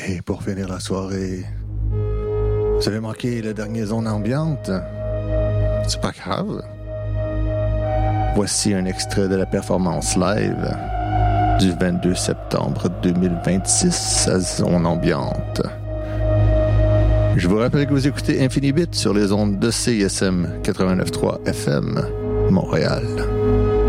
Et pour finir la soirée, vous avez manqué la dernière zone ambiante? C'est pas grave. Voici un extrait de la performance live du 22 septembre 2026 à Zone Ambiante. Je vous rappelle que vous écoutez Infinibit sur les ondes de CISM 89.3 FM Montréal.